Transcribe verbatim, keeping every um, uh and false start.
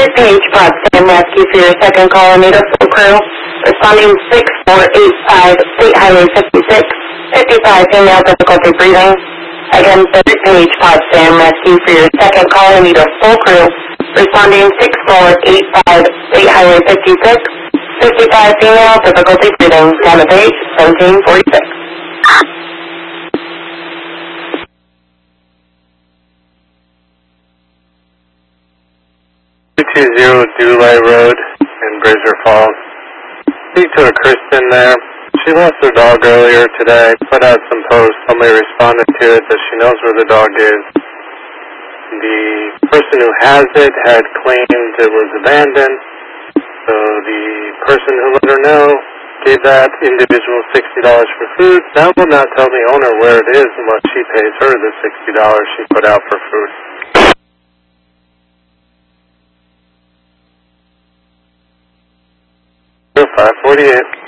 Page, Pod Sam Rescue for your second call. I need a full crew. Responding six four eight five, State Highway fifty-six, fifty-five, female, difficulty breathing. Again, third Page, Pod Sam Rescue for your second call. I need a full crew. Responding six four eight five, State Highway fifty-six, fifty-five, female, difficulty breathing. Down to Page, seventeen forty-six. two two zero Dulay Road in Brazier Falls. Speak to a Kristen there. She lost her dog earlier today. Put out some posts. Somebody responded to it that she knows where the dog is. The person who has it had claimed it was abandoned. So the person who let her know gave that individual sixty dollars for food. That will not tell the owner where it is unless she pays her the sixty dollars she put out for food. five forty-eight.